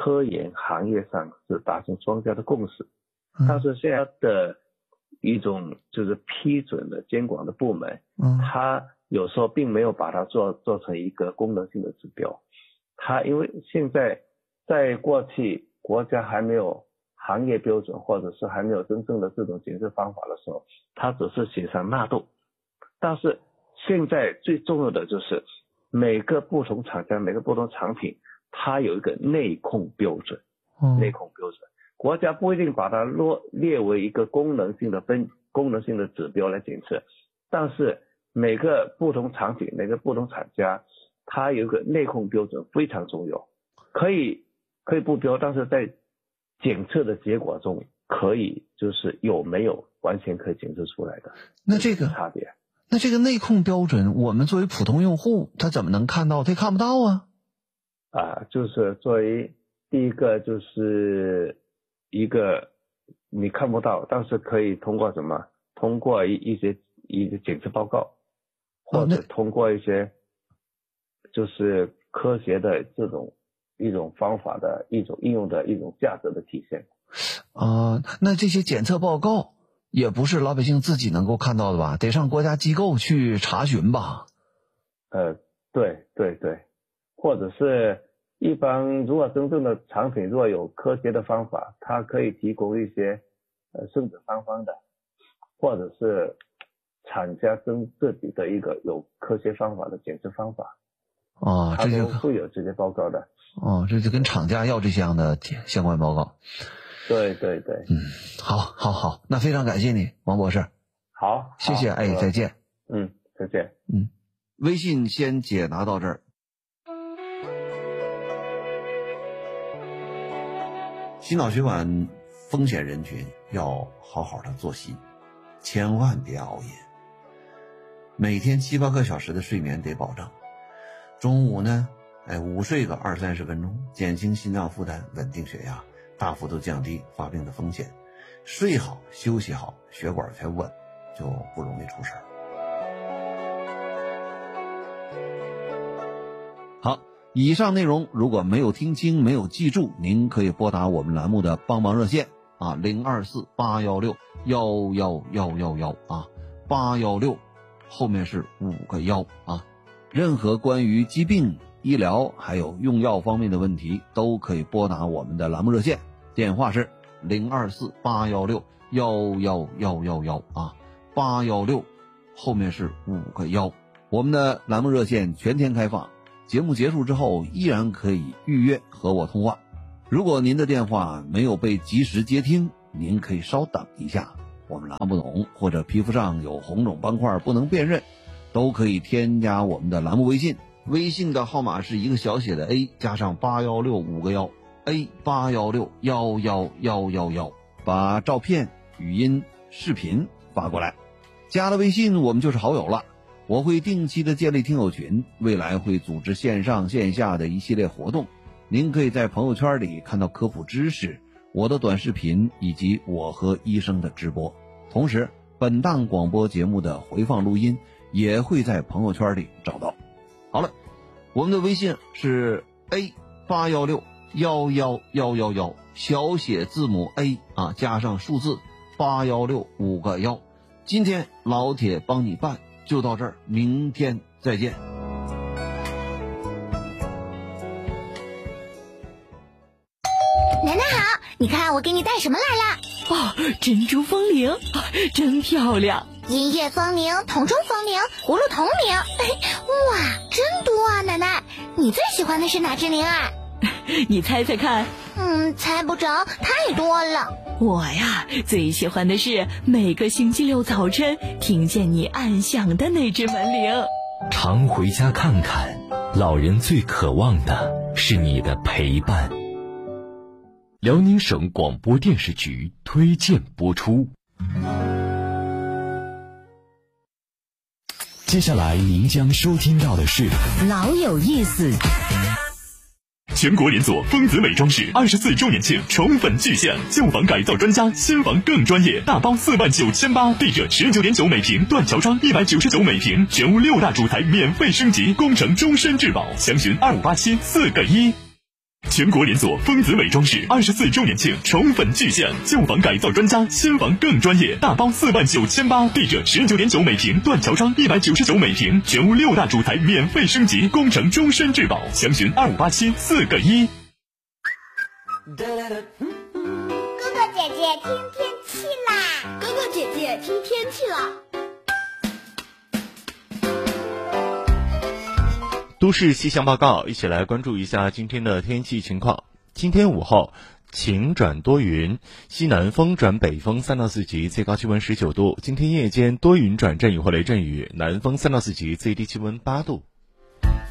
科研行业上是达成双家的共识，但是现在的一种就是批准的监管的部门，它有时候并没有把它做成一个功能性的指标。它因为现在在过去国家还没有行业标准，或者是还没有真正的这种检测方法的时候，它只是写上纳豆。但是现在最重要的就是每个不同厂家每个不同产品它有一个内控标准，内控标准国家不一定把它列为一个功能性的指标来检测，但是每个不同产品每个不同厂家它有一个内控标准非常重要，可以不标，但是在检测的结果中可以就是有没有完全可以检测出来的。 那这个差别， 那这个内控标准我们作为普通用户他怎么能看到？他看不到啊。 就是作为第一个就是一个你看不到，但是可以通过什么？通过一些检测报告，或者通过一些就是科学的这种一种方法的一种应用的一种价值的体现。 那这些检测报告也不是老百姓自己能够看到的吧？得上国家机构去查询吧？ 对，或者是一般如果真正的产品如果有科学的方法，它可以提供一些甚至方的，或者是厂家自己的一个有科学方法的检测方法。这就会有这些报告的。 这就跟厂家要这样的相关报告。 对。 好，那非常感谢你，王博士。 好， 谢谢，再见。 再见。 微信先解答到这儿。心脑血管风险人群要好好的作息，千万别熬夜。每天7-8个小时的睡眠得保证。中午呢，午睡个20-30分钟，减轻心脏负担，稳定血压，大幅度降低发病的风险。睡好休息好，血管才稳，就不容易出事儿。好，以上内容如果没有听清没有记住，您可以拨打我们栏目的帮忙热线024-816-11111816后面是5个1任何关于疾病医疗还有用药方面的问题都可以拨打我们的栏目热线，电话是024-816-11111816后面是5个1。我们的栏目热线全天开放，节目结束之后依然可以预约和我通话。如果您的电话没有被及时接听，您可以稍等一下，我们看不懂或者皮肤上有红肿斑块不能辨认，都可以添加我们的栏目微信，微信的号码是一个小写的 A 加上8165个1 A816-11111，把照片、语音、视频发过来。加了微信我们就是好友了。我会定期的建立听友群，未来会组织线上线下的一系列活动，您可以在朋友圈里看到科普知识，我的短视频以及我和医生的直播。同时本档广播节目的回放录音也会在朋友圈里找到。好了，我们的微信是 A81611111，小写字母 A 加上数字8165个1。今天老铁帮你办就到这儿，明天再见。 奶奶好，你看我给你带什么来了？ 珍珠风铃，真漂亮。 银叶风铃、铜钟风铃、葫芦铜铃，哇，真多啊！奶奶，你最喜欢的是哪只铃啊？ 你猜猜看。 猜不着，太多了。 我呀，最喜欢的是每个星期六早晨听见你按响的那只门铃。 常回家看看，老人最渴望的是你的陪伴。辽宁省广播电视局推荐播出。接下来您将收听到的是老有意思。 全国连锁丰子美装饰24周年庆宠粉巨献，旧房改造专家，新房更专业，大包49800，地热19.9每平，断桥窗199每平，全屋6大主材免费升级，工程终身质保，详询2587-4个1。 全国连锁丰子美装饰24周年庆宠粉巨献，旧房改造专家，新房更专业，大包49800，地址19.9每平，段桥庄199每平，全屋6大主材免费升级，工程终身质保，详询2587-4个1。 哥哥姐姐听天气啦！ 哥哥姐姐听天气啦！ 都市气象报告，一起来关注一下今天的天气情况。今天午后晴转多云，西南风转北风3到4级，最高气温19度。今天夜间多云转阵雨或雷阵雨，南风3到4级，最低气温8度。